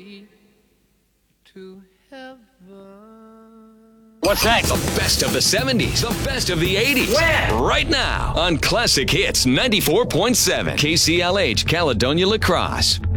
way to heaven. What's that? The best of the 70s, the best of the 80s. When? Right now on Classic Hits 94.7 KCLH Caledonia La Crosse.